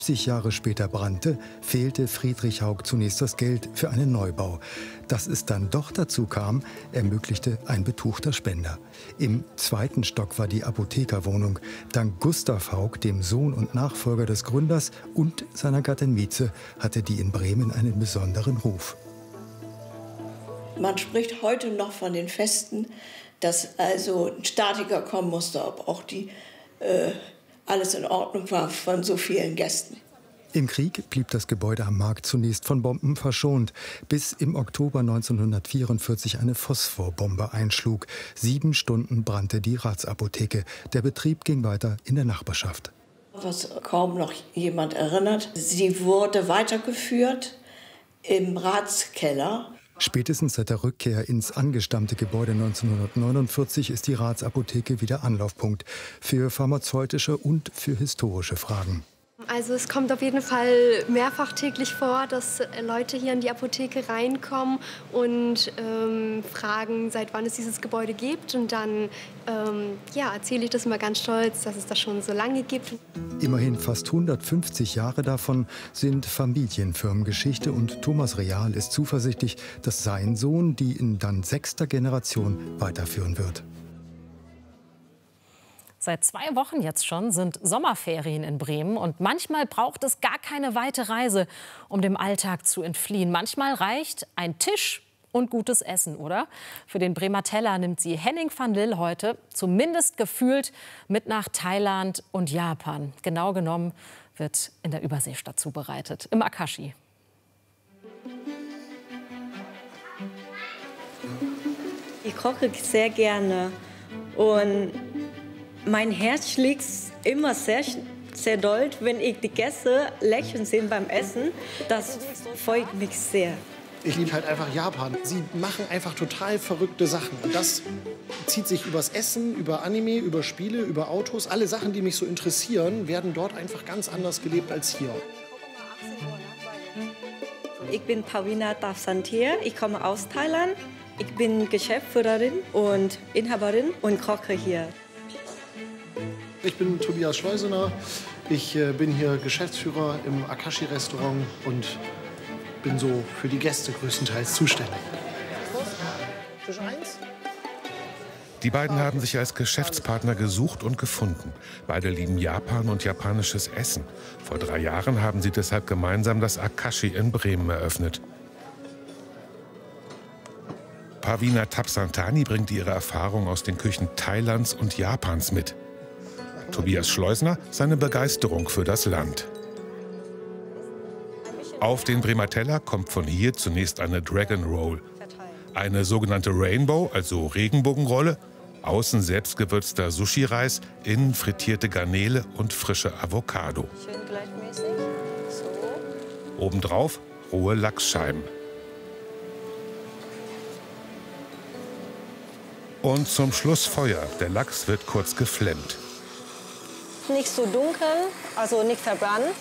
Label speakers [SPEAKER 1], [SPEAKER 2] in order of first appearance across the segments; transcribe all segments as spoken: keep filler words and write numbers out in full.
[SPEAKER 1] siebzig Jahre später brannte, fehlte Friedrich Haug zunächst das Geld für einen Neubau. Dass es dann doch dazu kam, ermöglichte ein betuchter Spender. Im zweiten Stock war die Apothekerwohnung. Dank Gustav Haug, dem Sohn und Nachfolger des Gründers, und seiner Gattin Mieze hatte die in Bremen einen besonderen Ruf.
[SPEAKER 2] Man spricht heute noch von den Festen, dass also ein Statiker kommen musste, ob auch die äh, alles in Ordnung war von so vielen Gästen.
[SPEAKER 1] Im Krieg blieb das Gebäude am Markt zunächst von Bomben verschont, bis im Oktober neunzehnhundertvierundvierzig eine Phosphorbombe einschlug. Sieben Stunden brannte die Ratsapotheke. Der Betrieb ging weiter in der Nachbarschaft.
[SPEAKER 2] Was kaum noch jemand erinnert, sie wurde weitergeführt im Ratskeller.
[SPEAKER 1] Spätestens seit der Rückkehr ins angestammte Gebäude neunzehnhundertneunundvierzig ist die Ratsapotheke wieder Anlaufpunkt für pharmazeutische und für historische Fragen.
[SPEAKER 3] Also es kommt auf jeden Fall mehrfach täglich vor, dass Leute hier in die Apotheke reinkommen und ähm, fragen, seit wann es dieses Gebäude gibt. Und dann ähm, ja, erzähle ich das immer ganz stolz, dass es das schon so lange gibt.
[SPEAKER 1] Immerhin fast hundertfünfzig Jahre davon sind Familienfirmengeschichte, und Thomas Real ist zuversichtlich, dass sein Sohn die in dann sechster Generation weiterführen wird.
[SPEAKER 4] Seit zwei Wochen jetzt schon sind Sommerferien in Bremen, und manchmal braucht es gar keine weite Reise, um dem Alltag zu entfliehen. Manchmal reicht ein Tisch und gutes Essen, oder? Für den Bremer Teller nimmt sie Henning van Lill heute, zumindest gefühlt, mit nach Thailand und Japan. Genau genommen wird in der Überseestadt zubereitet, im Akashi.
[SPEAKER 5] Ich koche sehr gerne und mein Herz schlägt immer sehr, sehr doll, wenn ich die Gäste lächeln sehe beim Essen. Das freut mich sehr.
[SPEAKER 6] Ich liebe halt einfach Japan. Sie machen einfach total verrückte Sachen. Und das zieht sich übers Essen, über Anime, über Spiele, über Autos. Alle Sachen, die mich so interessieren, werden dort einfach ganz anders gelebt als hier.
[SPEAKER 5] Ich bin Pavina Tapsantier. Ich komme aus Thailand. Ich bin Geschäftsführerin und Inhaberin und koche hier.
[SPEAKER 6] Ich bin Tobias Schleusener. Ich äh, bin hier Geschäftsführer im Akashi-Restaurant und bin so für die Gäste größtenteils zuständig. Tisch eins.
[SPEAKER 7] Die beiden haben sich als Geschäftspartner gesucht und gefunden. Beide lieben Japan und japanisches Essen. Vor drei Jahren haben sie deshalb gemeinsam das Akashi in Bremen eröffnet. Pavina Tapsantani bringt ihre Erfahrung aus den Küchen Thailands und Japans mit. Tobias Schleusner seine Begeisterung für das Land. Auf den Bremer Teller kommt von hier zunächst eine Dragon Roll. Eine sogenannte Rainbow, also Regenbogenrolle, außen selbstgewürzter Sushi-Reis, innen frittierte Garnele und frische Avocado.
[SPEAKER 5] Schön gleichmäßig. So.
[SPEAKER 7] Obendrauf rohe Lachsscheiben. Und zum Schluss Feuer. Der Lachs wird kurz geflemmt.
[SPEAKER 5] Nicht so dunkel, also nicht verbrannt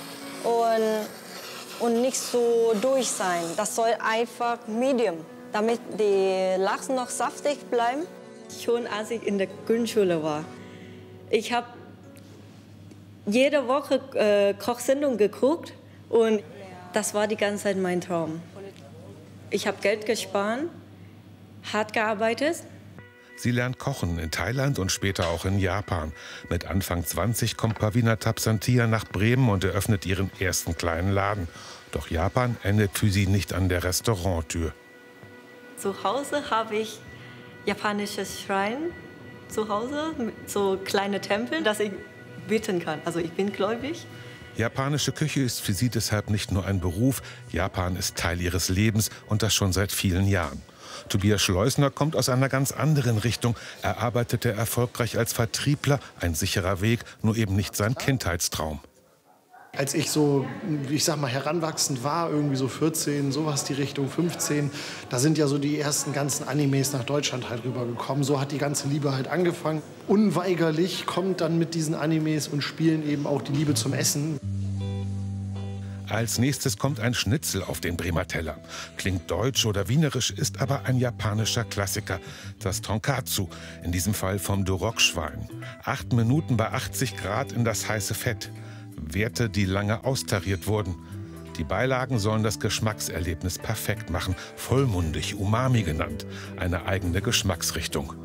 [SPEAKER 5] und, und nicht so durch sein. Das soll einfach medium, damit die Lachs noch saftig bleiben. Schon als ich in der Grundschule war, ich habe jede Woche äh, Kochsendung geguckt und das war die ganze Zeit mein Traum. Ich habe Geld gespart, hart gearbeitet.
[SPEAKER 7] Sie lernt kochen in Thailand und später auch in Japan. Mit Anfang zwanzig kommt Pavina Tapsantia nach Bremen und eröffnet ihren ersten kleinen Laden. Doch Japan endet für sie nicht an der Restauranttür.
[SPEAKER 5] Zu Hause habe ich japanisches Schrein zu Hause, so kleine Tempel, dass ich beten kann. Also ich bin gläubig.
[SPEAKER 7] Japanische Küche ist für sie deshalb nicht nur ein Beruf. Japan ist Teil ihres Lebens, und das schon seit vielen Jahren. Tobias Schleusner kommt aus einer ganz anderen Richtung. Er arbeitete erfolgreich als Vertriebler, ein sicherer Weg, nur eben nicht sein Kindheitstraum.
[SPEAKER 6] Als ich so, ich sag mal, heranwachsend war, irgendwie so vierzehn, sowas die Richtung fünfzehn, da sind ja so die ersten ganzen Animes nach Deutschland halt rübergekommen. So hat die ganze Liebe halt angefangen. Unweigerlich kommt dann mit diesen Animes und Spielen eben auch die Liebe zum Essen.
[SPEAKER 7] Als nächstes kommt ein Schnitzel auf den Bremer Teller. Klingt deutsch oder wienerisch, ist aber ein japanischer Klassiker, das Tonkatsu, in diesem Fall vom Duroc-Schwein. Acht Minuten bei achtzig Grad in das heiße Fett. Werte, die lange austariert wurden. Die Beilagen sollen das Geschmackserlebnis perfekt machen, vollmundig, Umami genannt, eine eigene Geschmacksrichtung.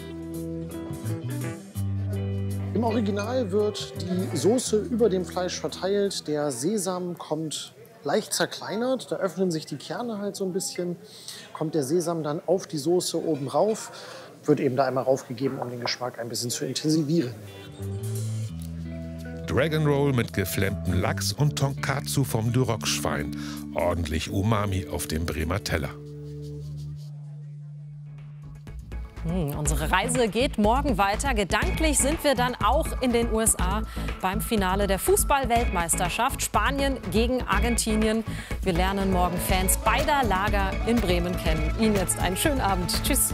[SPEAKER 6] Im Original wird die Soße über dem Fleisch verteilt, der Sesam kommt leicht zerkleinert, da öffnen sich die Kerne halt so ein bisschen, kommt der Sesam dann auf die Soße oben rauf, wird eben da einmal raufgegeben, um den Geschmack ein bisschen zu intensivieren.
[SPEAKER 7] Dragon Roll mit geflammtem Lachs und Tonkatsu vom Duroc-Schwein. Ordentlich Umami auf dem Bremer Teller.
[SPEAKER 4] Hm, unsere Reise geht morgen weiter. Gedanklich sind wir dann auch in den U S A beim Finale der Fußball-Weltmeisterschaft. Spanien gegen Argentinien. Wir lernen morgen Fans beider Lager in Bremen kennen. Ihnen jetzt einen schönen Abend. Tschüss.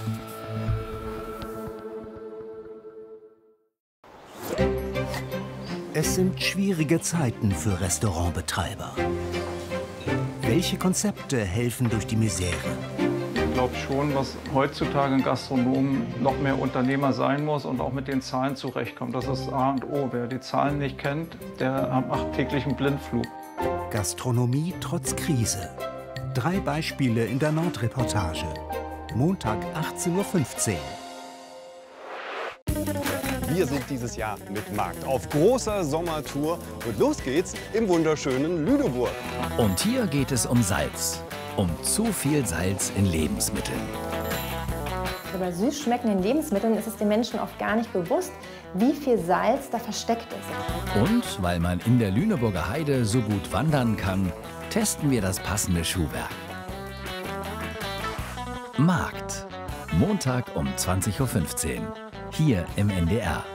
[SPEAKER 8] Es sind schwierige Zeiten für Restaurantbetreiber. Welche Konzepte helfen durch die Misere?
[SPEAKER 9] Ich glaube schon, dass heutzutage ein Gastronom noch mehr Unternehmer sein muss und auch mit den Zahlen zurechtkommt. Das ist A und O. Wer die Zahlen nicht kennt, der macht täglich einen Blindflug.
[SPEAKER 8] Gastronomie trotz Krise. Drei Beispiele in der Nordreportage. Montag achtzehn Uhr fünfzehn.
[SPEAKER 10] Wir sind dieses Jahr mit Markt auf großer Sommertour und los geht's im wunderschönen Lüneburg.
[SPEAKER 11] Und hier geht es um Salz, um zu viel Salz in Lebensmitteln.
[SPEAKER 12] Bei süß schmeckenden Lebensmitteln ist es den Menschen oft gar nicht bewusst, wie viel Salz da versteckt ist.
[SPEAKER 11] Und weil man in der Lüneburger Heide so gut wandern kann, testen wir das passende Schuhwerk. Markt, Montag um zwanzig Uhr fünfzehn, hier im N D R.